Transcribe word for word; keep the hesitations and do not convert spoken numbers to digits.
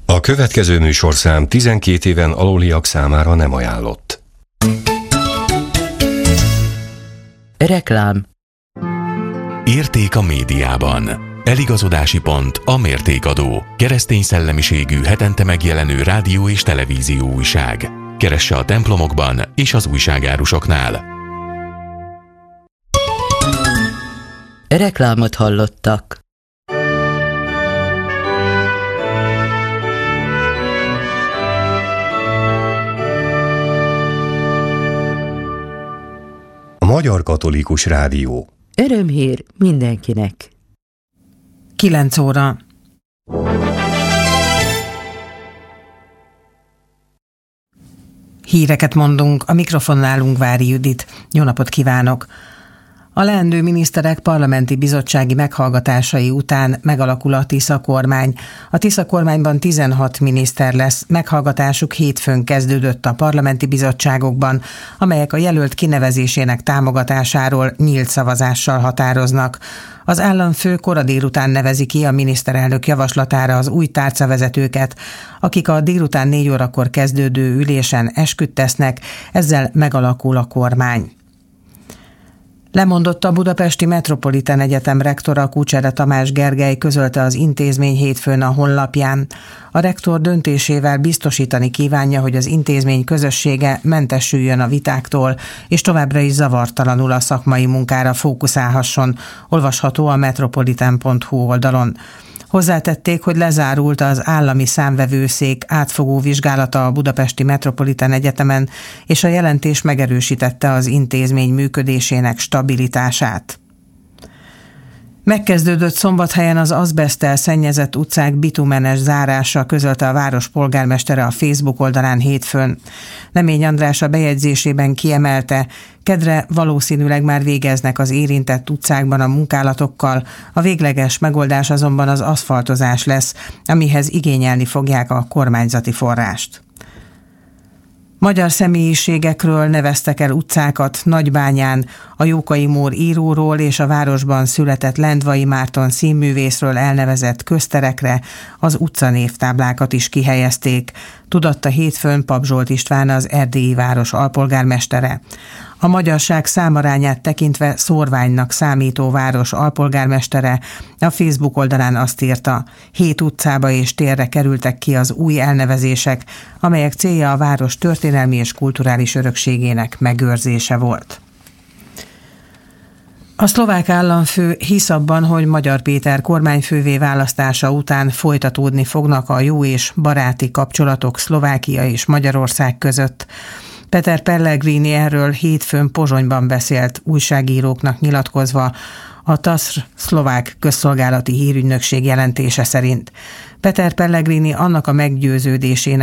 A következő műsorszám tizenkét éven aluliak számára nem ajánlott. Reklám. Érték a médiában. Eligazodási pont a Mértékadó. Keresztény szellemiségű hetente megjelenő rádió és televízió újság. Keresse a templomokban és az újságárusoknál. Reklámot hallottak. Magyar Katolikus Rádió. Örömhír mindenkinek. kilenc óra. Híreket mondunk, a mikrofonnál Ungvári Judit. Jó napot kívánok! A leendő miniszterek parlamenti bizottsági meghallgatásai után megalakul a Tisza kormány. A Tisza kormányban tizenhat miniszter lesz, meghallgatásuk hétfőn kezdődött a parlamenti bizottságokban, amelyek a jelölt kinevezésének támogatásáról nyílt szavazással határoznak. Az államfő kora délután nevezi ki a miniszterelnök javaslatára az új tárcavezetőket, akik a délután négy órakor kezdődő ülésen esküt tesznek, ezzel megalakul a kormány. Lemondott a Budapesti Metropolitán Egyetem rektora, Kucsera Tamás Gergely, közölte az intézmény hétfőn a honlapján. A rektor döntésével biztosítani kívánja, hogy az intézmény közössége mentesüljön a vitáktól, és továbbra is zavartalanul a szakmai munkára fókuszálhasson, olvasható a metropolitan pont hu oldalon. Hozzátették, hogy lezárult az állami számvevőszék átfogó vizsgálata a Budapesti Metropolitán Egyetemen, és a jelentés megerősítette az intézmény működésének stabilitását. Megkezdődött Szombathelyen az azbeszttel szennyezett utcák bitumenes zárása, közölte a város polgármestere a Facebook oldalán hétfőn. Nemény András a bejegyzésében kiemelte, kedre valószínűleg már végeznek az érintett utcákban a munkálatokkal, a végleges megoldás azonban az aszfaltozás lesz, amihez igényelni fogják a kormányzati forrást. Magyar személyiségekről neveztek el utcákat Nagybányán, a Jókai Mór íróról és a városban született Lendvai Márton színművészről elnevezett közterekre az utcanévtáblákat is kihelyezték, tudatta hétfőn Pap Zsolt István, az erdélyi város alpolgármestere. A magyarság számarányát tekintve szórványnak számító város alpolgármestere a Facebook oldalán azt írta, hét utcába és térre kerültek ki az új elnevezések, amelyek célja a város történelmi és kulturális örökségének megőrzése volt. A szlovák államfő hisz abban, hogy Magyar Péter kormányfővé választása után folytatódni fognak a jó és baráti kapcsolatok Szlovákia és Magyarország között. Peter Pellegrini erről hétfőn Pozsonyban beszélt újságíróknak nyilatkozva, a TASZ szlovák közszolgálati hírügynökség jelentése szerint. Peter Pellegrini annak a meggyőződésének